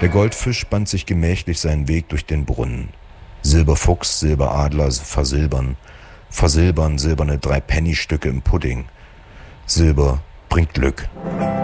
Der Goldfisch band sich gemächlich seinen Weg durch den Brunnen. Silberfuchs, Silberadler versilbern. Versilbern silberne 3-Penny-Stücke im Pudding. Silber bringt Glück.